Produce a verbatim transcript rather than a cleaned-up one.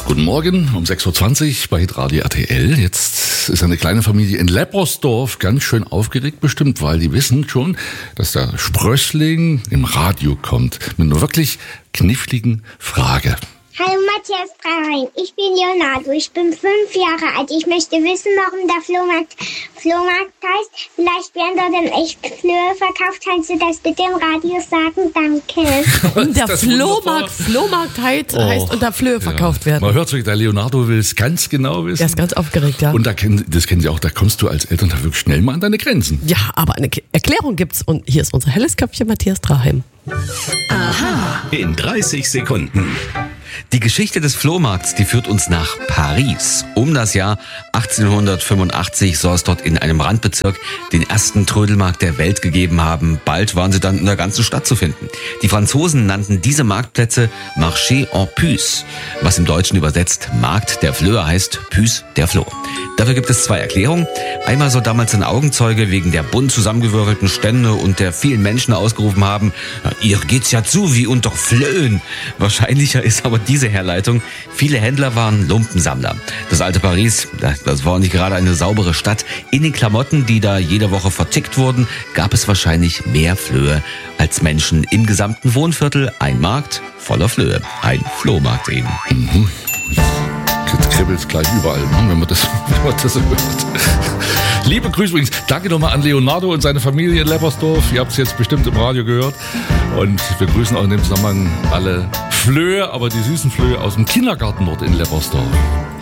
Guten Morgen um sechs Uhr zwanzig bei Hitradio R T L. Jetzt ist eine kleine Familie in Leppersdorf ganz schön aufgeregt bestimmt, weil die wissen schon, dass der Sprössling im Radio kommt mit einer wirklich kniffligen Frage. Hallo Matthias Drein, ich bin Leonardo, ich bin fünf Jahre alt. Ich möchte wissen, warum der Flohmarkt Flohmarkt heißt. Vielleicht werden dort dann echt Flöhe verkauft. Kannst du das bitte im Radio sagen? Danke. Und der Flohmarkt Flohmarkt heißt, Oh, heißt und da Flöhe verkauft ja. werden. Man hört sich, der Leonardo will es ganz genau wissen. Der ist ganz aufgeregt, ja. Und da kennen, das kennen Sie auch, da kommst du als Eltern da wirklich schnell mal an deine Grenzen. Ja, aber eine K- Erklärung gibt's. Und hier ist unser helles Köpfchen Matthias Draheim. In dreißig Sekunden. Die Geschichte des Flohmarkts, die führt uns nach Paris. Um das Jahr achtzehnhundertfünfundachtzig soll es dort in einem Randbezirk den ersten Trödelmarkt der Welt gegeben haben. Bald waren sie dann in der ganzen Stadt zu finden. Die Franzosen nannten diese Marktplätze Marché en Puce, was im Deutschen übersetzt Markt der Flöhe heißt, Puce der Floh. Dafür gibt es zwei Erklärungen. Einmal soll damals ein Augenzeuge wegen der bunt zusammengewürfelten Stände und der vielen Menschen ausgerufen haben, ja, ihr geht's ja zu wie unter Flöhen. Wahrscheinlicher ist aber diese Herleitung. Viele Händler waren Lumpensammler. Das alte Paris, das war nicht gerade eine saubere Stadt. In den Klamotten, die da jede Woche vertickt wurden, gab es wahrscheinlich mehr Flöhe als Menschen. Im gesamten Wohnviertel ein Markt voller Flöhe. Ein Flohmarkt eben. Jetzt kribbelt es gleich überall, wenn man das, wenn man das so hört. Liebe Grüße übrigens. Danke nochmal an Leonardo und seine Familie in Leppersdorf. Ihr habt es jetzt bestimmt im Radio gehört. Und wir grüßen auch in dem Zusammenhang alle Flöhe, aber die süßen Flöhe aus dem Kindergarten dort in Leppersdorf.